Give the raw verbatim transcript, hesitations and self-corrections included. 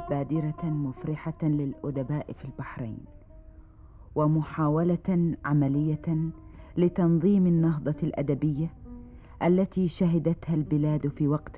بادرة مفرحة للأدباء في البحرين، ومحاولة عملية لتنظيم النهضة الأدبية التي شهدتها البلاد في وقت